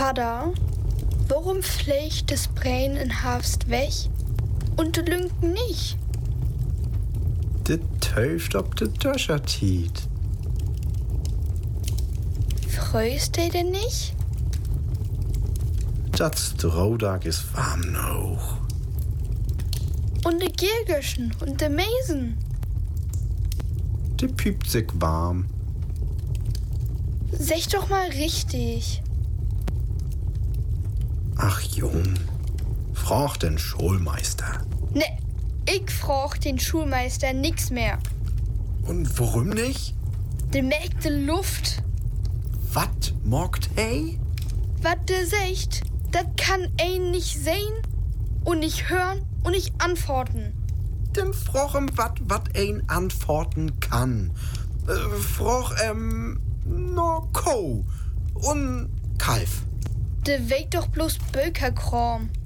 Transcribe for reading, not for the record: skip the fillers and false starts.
Vater, warum fliegt das Brein in Herbst weg und de Lünken nicht? De Töft ob de Döscher tiet. Freust du denn nicht? Dat Strohdag is warm noch. Und de Giergöschen und de Mesen? De piept sich warm. Sag doch mal richtig. Ach Jung, frag den Schulmeister. Ne, ich frag den Schulmeister nix mehr. Und warum nicht? De merkt de Luft. Wat morgt hey? Wat de sagt, das kann ein nicht sehen und nicht hören und nicht antworten. Dem frochem wat ein antworten kann. Froch no Ko und Kalf. De weht doch bloß Bökerkram.